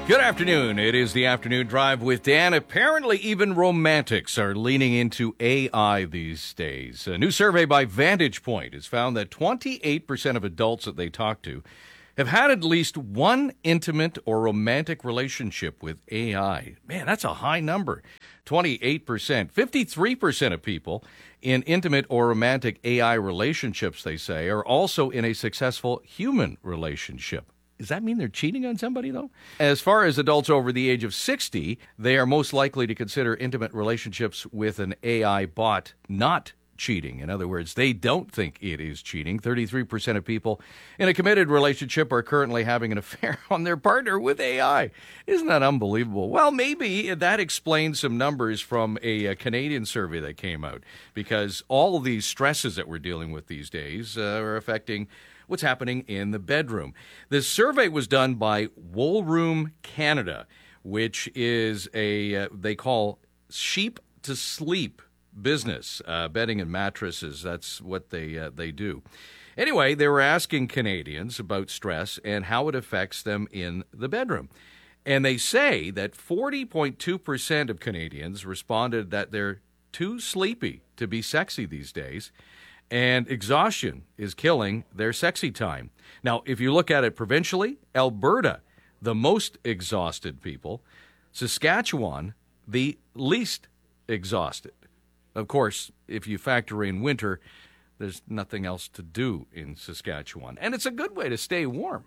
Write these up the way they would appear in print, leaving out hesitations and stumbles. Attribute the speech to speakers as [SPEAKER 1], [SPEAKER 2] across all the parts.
[SPEAKER 1] Good afternoon. It is the Afternoon Drive with Dan. Apparently, even romantics are leaning into AI these days. A new survey by Vantage Point has found that 28% of adults that they talk to have had at least one intimate or romantic relationship with AI. Man, that's a high number. 28%. 53% of people in intimate or romantic AI relationships, they say, are also in a successful human relationship. Does that mean they're cheating on somebody, though? As far as adults over the age of 60, they are most likely to consider intimate relationships with an AI bot not cheating. In other words, they don't think it is cheating. 33% of people in a committed relationship are currently having an affair on their partner with AI. Isn't that unbelievable? Well, maybe that explains some numbers from a Canadian survey that came out, because all of these stresses that we're dealing with these days are affecting what's happening in the bedroom. This survey was done by Woolroom Canada, which is they call sheep to sleep business, bedding and mattresses. That's what they do. Anyway, they were asking Canadians about stress and how it affects them in the bedroom. And they say that 40.2% of Canadians responded that they're too sleepy to be sexy these days, and exhaustion is killing their sexy time. Now, if you look at it provincially, Alberta, the most exhausted people, Saskatchewan, the least exhausted. Of course, if you factor in winter, there's nothing else to do in Saskatchewan. And it's a good way to stay warm.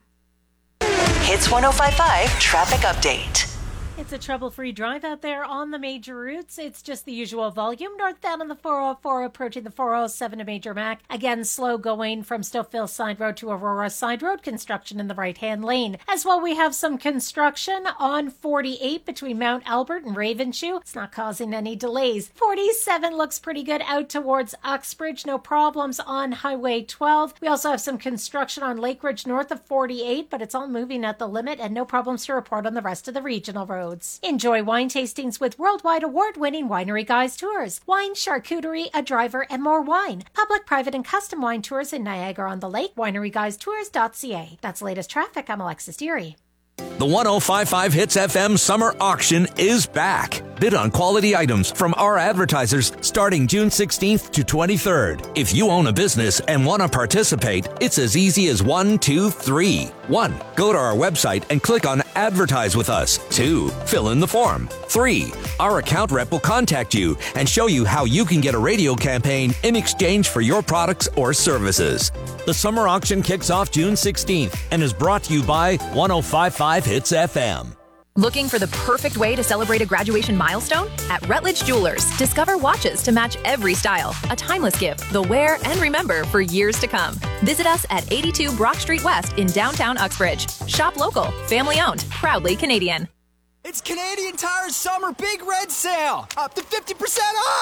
[SPEAKER 2] Hits 105.5 Traffic Update.
[SPEAKER 3] It's a trouble-free drive out there on the major routes. It's just the usual volume. Northbound on the 404 approaching the 407 to Major Mac. Again, slow going from Stouffville Side Road to Aurora Side Road. Construction in the right-hand lane. As well, we have some construction on 48 between Mount Albert and Ravenshoe. It's not causing any delays. 47 looks pretty good out towards Uxbridge. No problems on Highway 12. We also have some construction on Lake Ridge north of 48, but it's all moving at the limit and no problems to report on the rest of the regional roads. Enjoy wine tastings with worldwide award-winning Winery Guys Tours. Wine, charcuterie, a driver, and more wine. Public, private, and custom wine tours in Niagara-on-the-Lake. WineryGuysTours.ca. That's latest traffic. I'm Alexis Deary.
[SPEAKER 4] The 105.5 Hits FM Summer Auction is back. Bid on quality items from our advertisers starting June 16th to 23rd. If you own a business and want to participate, it's as easy as 1, 2, 3. 1. Go to our website and click on Advertise with Us. 2. Fill in the form. 3. Our account rep will contact you and show you how you can get a radio campaign in exchange for your products or services. The summer auction kicks off June 16th and is brought to you by 105.5 Hits FM.
[SPEAKER 5] Looking for the perfect way to celebrate a graduation milestone? At Rutledge Jewelers, discover watches to match every style. A timeless gift they'll wear and remember for years to come. Visit us at 82 Brock Street West in downtown Uxbridge. Shop local, family owned, proudly Canadian.
[SPEAKER 6] It's Canadian Tire's Summer Big Red Sale! Up to 50%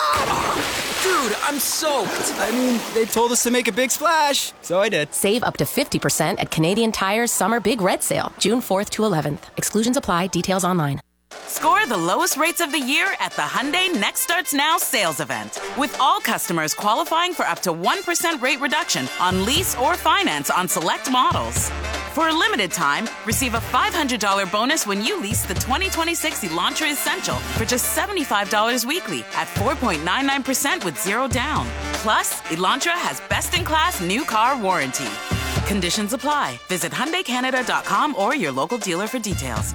[SPEAKER 6] off! Dude, I'm soaked. I mean, they told us to make a big splash, so I did.
[SPEAKER 7] Save up to 50% at Canadian Tire's Summer Big Red Sale, June 4th to 11th. Exclusions apply. Details online.
[SPEAKER 8] Score the lowest rates of the year at the Hyundai Next Starts Now sales event. With all customers qualifying for up to 1% rate reduction on lease or finance on select models. For a limited time, receive a $500 bonus when you lease the 2026 Elantra Essential for just $75 weekly at 4.99% with zero down. Plus, Elantra has best-in-class new car warranty. Conditions apply. Visit HyundaiCanada.com or your local dealer for details.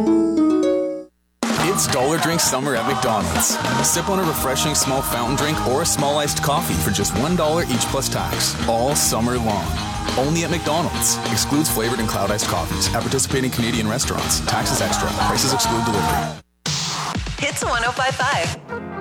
[SPEAKER 9] It's Dollar Drink Summer at McDonald's. Sip on a refreshing small fountain drink or a small iced coffee for just $1 each plus tax, all summer long. Only at McDonald's. Excludes flavored and cloud iced coffees at participating Canadian restaurants. Taxes extra. Prices exclude delivery.
[SPEAKER 2] Hits 105.5.